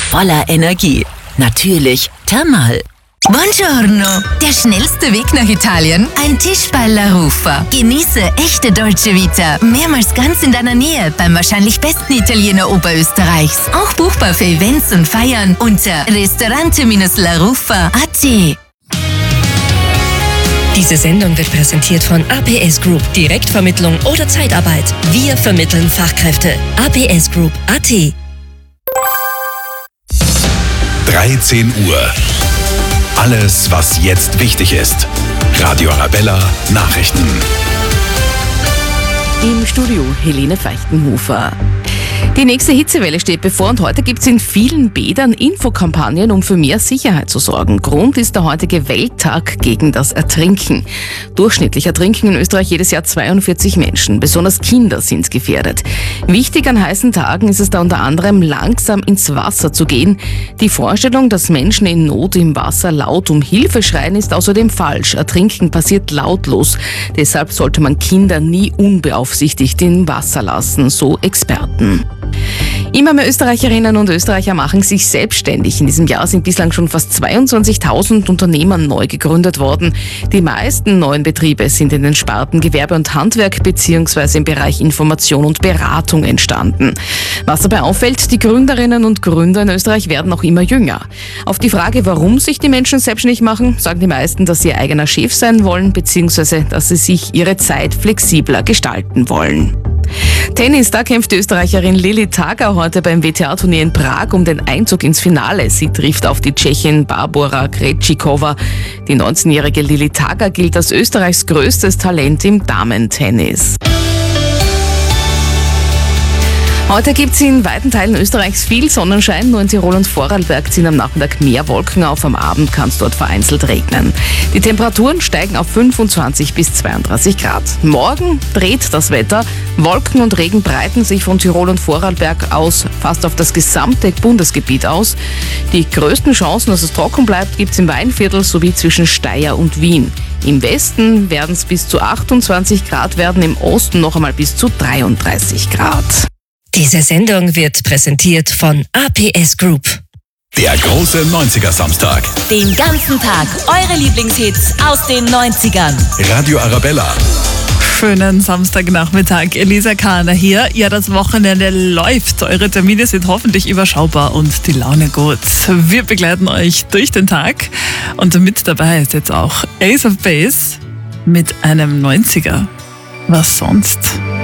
voller Energie. Natürlich Thermal. Buongiorno! Der schnellste Weg nach Italien? Ein Tisch bei La Rufa. Genieße echte Dolce Vita. Mehrmals ganz in deiner Nähe beim wahrscheinlich besten Italiener Oberösterreichs. Auch buchbar für Events und Feiern unter ristorante-larufa.at. Diese Sendung wird präsentiert von APS Group. Direktvermittlung oder Zeitarbeit. Wir vermitteln Fachkräfte. APSgroup.at. 13 Uhr. Alles, was jetzt wichtig ist. Radio Arabella Nachrichten. Im Studio Helene Feichtenhofer. Die nächste Hitzewelle steht bevor und heute gibt es in vielen Bädern Infokampagnen, um für mehr Sicherheit zu sorgen. Grund ist der heutige Welttag gegen das Ertrinken. Durchschnittlich ertrinken in Österreich jedes Jahr 42 Menschen. Besonders Kinder sind gefährdet. Wichtig an heißen Tagen ist es da unter anderem, langsam ins Wasser zu gehen. Die Vorstellung, dass Menschen in Not im Wasser laut um Hilfe schreien, ist außerdem falsch. Ertrinken passiert lautlos. Deshalb sollte man Kinder nie unbeaufsichtigt im Wasser lassen, so Experten. Immer mehr Österreicherinnen und Österreicher machen sich selbstständig. In diesem Jahr sind bislang schon fast 22.000 Unternehmen neu gegründet worden. Die meisten neuen Betriebe sind in den Sparten Gewerbe und Handwerk bzw. im Bereich Information und Beratung entstanden. Was dabei auffällt, die Gründerinnen und Gründer in Österreich werden auch immer jünger. Auf die Frage, warum sich die Menschen selbstständig machen, sagen die meisten, dass sie ihr eigener Chef sein wollen bzw. dass sie sich ihre Zeit flexibler gestalten wollen. Tennis, da kämpft die Österreicherin Lili Tager heute beim WTA-Turnier in Prag um den Einzug ins Finale. Sie trifft auf die Tschechin Barbora Krejcikova. Die 19-jährige Lili Tager gilt als Österreichs größtes Talent im Damentennis. Heute gibt es in weiten Teilen Österreichs viel Sonnenschein, nur in Tirol und Vorarlberg ziehen am Nachmittag mehr Wolken auf, am Abend kann es dort vereinzelt regnen. Die Temperaturen steigen auf 25 bis 32 Grad. Morgen dreht das Wetter, Wolken und Regen breiten sich von Tirol und Vorarlberg aus fast auf das gesamte Bundesgebiet aus. Die größten Chancen, dass es trocken bleibt, gibt es im Weinviertel sowie zwischen Steyr und Wien. Im Westen werden es bis zu 28 Grad werden, im Osten noch einmal bis zu 33 Grad. Diese Sendung wird präsentiert von APS Group. Der große 90er Samstag. Den ganzen Tag eure Lieblingshits aus den 90ern. Radio Arabella. Schönen Samstagnachmittag, Elisa Kahner hier. Ja, das Wochenende läuft. Eure Termine sind hoffentlich überschaubar und die Laune gut. Wir begleiten euch durch den Tag und mit dabei ist jetzt auch Ace of Base mit einem 90er. Was sonst?